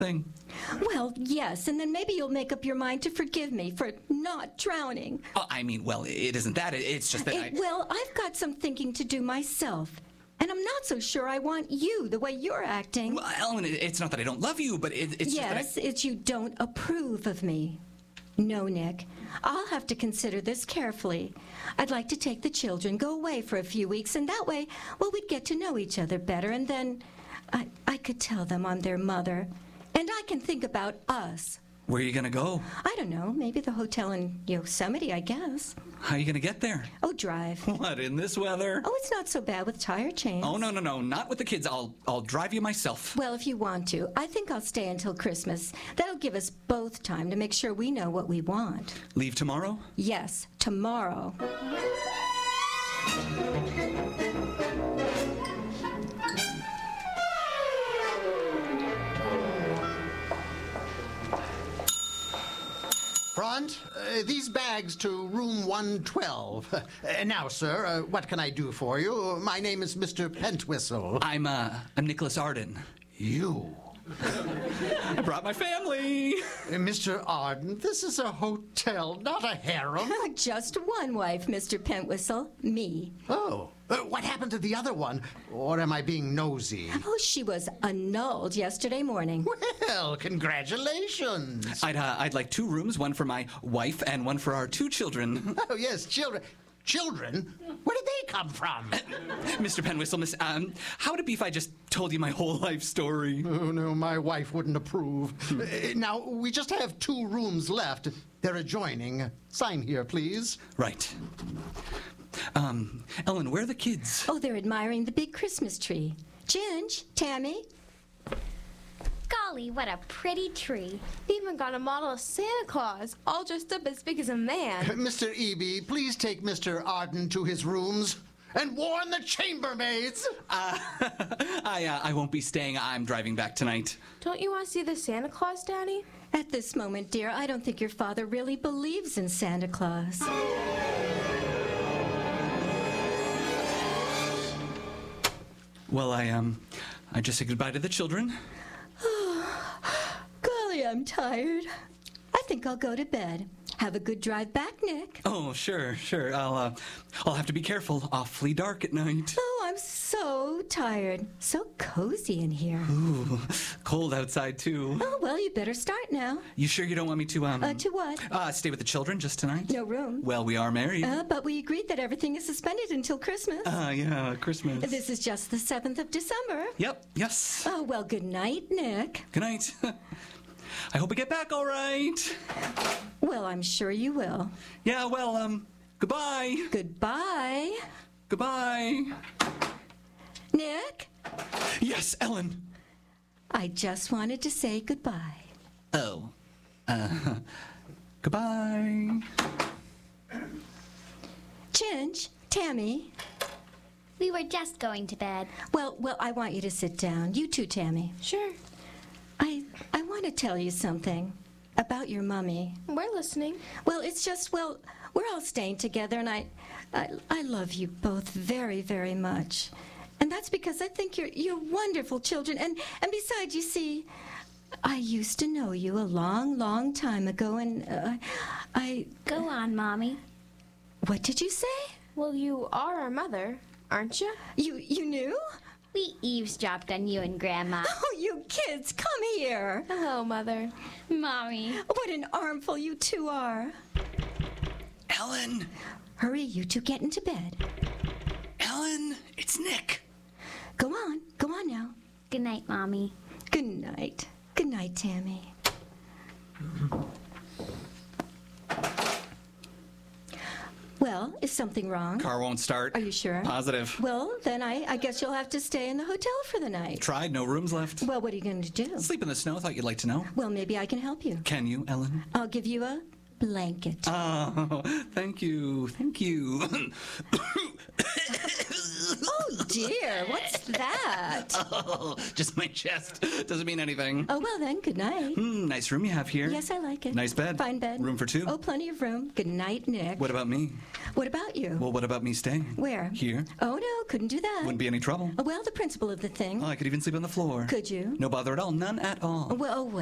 thing. Well, yes, and then maybe you'll make up your mind to forgive me for not drowning. Oh, I mean, well, it isn't that. It's just that Well, I've got some thinking to do myself. And I'm not so sure I want you the way you're acting. Well, Ellen, it's not that I don't love you, but it's just that Yes, it's you don't approve of me. No, Nick. I'll have to consider this carefully. I'd like to take the children, go away for a few weeks, and that way, well, we'd get to know each other better, and then I could tell them I'm their mother. And I can think about us. Where are you going to go? I don't know, maybe the hotel in Yosemite, I guess. How are you going to get there? Oh, drive. What, in this weather? Oh, it's not so bad with tire chains. Oh, no, not with the kids. I'll drive you myself. Well, if you want to. I think I'll stay until Christmas. That'll give us both time to make sure we know what we want. Leave tomorrow? Yes, tomorrow. Front, these bags to room 112. Now, sir, what can I do for you? My name is Mr. Pentwhistle. I'm Nicholas Arden. You? I brought my family. Mr. Arden, this is a hotel, not a harem. Just one wife, Mr. Pentwhistle. Me. Oh, what happened to the other one? Or am I being nosy? Oh, she was annulled yesterday morning. Well, congratulations. I'd like 2 rooms, one for my wife and one for our 2 children. Oh, yes, children. Children? Where did they come from? Mr. Penwhistle, Miss, how would it be if I just told you my whole life story? Oh, no, my wife wouldn't approve. Now, we just have 2 rooms left. They're adjoining. Sign here, please. Right. Ellen, where are the kids? Oh, they're admiring the big Christmas tree. Ginge, Tammy. Golly, what a pretty tree. Even got a model of Santa Claus, all dressed up as big as a man. Mr. Eby, please take Mr. Arden to his rooms and warn the chambermaids. I won't be staying. I'm driving back tonight. Don't you want to see the Santa Claus, Daddy? At this moment, dear, I don't think your father really believes in Santa Claus. Well, I just said goodbye to the children. Golly, I'm tired. I think I'll go to bed. Have a good drive back, Nick. Oh, sure. I'll have to be careful. Awfully dark at night. Oh, I'm so tired. So cozy in here. Ooh, cold outside, too. Oh, well, you better start now. You sure you don't want me to, To what? Stay with the children just tonight? No room. Well, we are married. But we agreed that everything is suspended until Christmas. Yeah, Christmas. This is just the 7th of December. Yep, yes. Oh, well, good night, Nick. Good night. I hope I get back all right. Well, I'm sure you will. Yeah, well, goodbye. Goodbye. Goodbye. Nick? Yes, Ellen. I just wanted to say goodbye. Oh. Goodbye. Ginge, Tammy. We were just going to bed. Well, I want you to sit down. You too, Tammy. Sure. I want to tell you something about your mummy. We're listening. Well, it's just, we're all staying together, and I love you both very, very much. And that's because I think you're wonderful children. And besides, you see, I used to know you a long, long time ago, and I... Go on, Mommy. What did you say? Well, you are our mother, aren't you? You knew? We eavesdropped on you and Grandma. Oh, you kids, come here. Hello, Mother. Mommy. What an armful you two are. Ellen. Hurry, you two get into bed. Ellen, it's Nick. Go on now. Good night, Mommy. Good night. Good night, Tammy. Well, is something wrong? Car won't start. Are you sure? Positive. Well, then I guess you'll have to stay in the hotel for the night. Tried, no rooms left. Well, what are you going to do? Sleep in the snow, thought you'd like to know. Well, maybe I can help you. Can you, Ellen? I'll give you a blanket. Oh, thank you. Oh, dear. What's that? Oh, just my chest. Doesn't mean anything. Oh, well then, good night. Nice room you have here. Yes, I like it. Nice bed. Fine bed. Room for two. Oh, plenty of room. Good night, Nick. What about me? What about you? Well, what about me staying? Where? Here. Oh, no, couldn't do that. Wouldn't be any trouble. Well, the principle of the thing. Oh, I could even sleep on the floor. Could you? No bother at all. None at all. Well,